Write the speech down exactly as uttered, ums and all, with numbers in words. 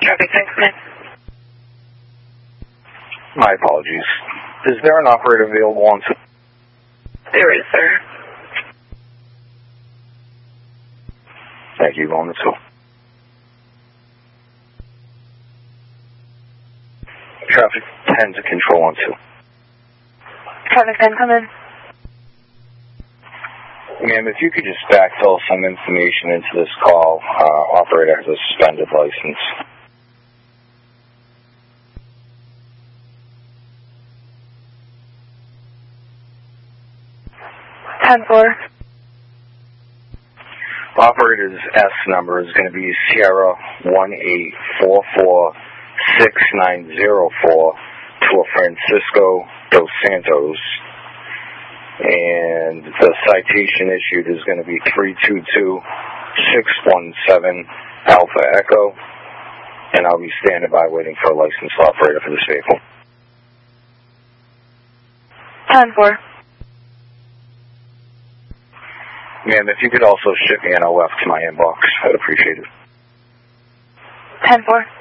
Traffic ten, come in. My apologies. Is there an operator available on... There is, sir. Thank you, going to... Traffic ten to control on two. Traffic ten, come in. Ma'am, if you could just backfill some information into this call, uh, operator has a suspended license. ten four. Operator's S number is going to be Sierra one eight four four six nine zero four to a Francisco dos Santos. And the citation issued is going to be three two two six one seven Alpha Echo. And I'll be standing by waiting for a licensed operator for this vehicle. ten four. Ma'am, if you could also ship me an O F to my inbox, I'd appreciate it. ten four.